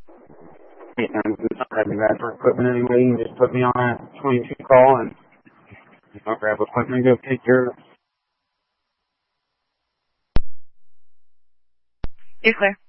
Anytime since I'm grabbing that for equipment anyway, you can just put me on that 22 call and I'll grab equipment and go take care of it. You're clear.